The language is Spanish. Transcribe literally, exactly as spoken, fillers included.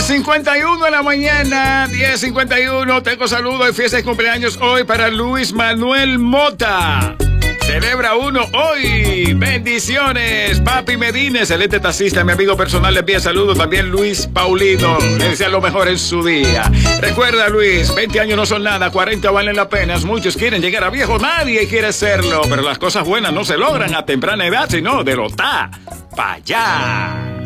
cincuenta y uno de la mañana, diez cincuenta y uno. Tengo saludos y fiesta de cumpleaños hoy para Luis Manuel Mota. Celebra uno hoy. Bendiciones. Papi Medina, excelente taxista, mi amigo personal, le envía saludos. También Luis Paulino, le desea lo mejor en su día. Recuerda, Luis, veinte años no son nada, cuarenta valen la pena. Muchos quieren llegar a viejo, nadie quiere serlo. Pero las cosas buenas no se logran a temprana edad, sino de lo ta pa' allá.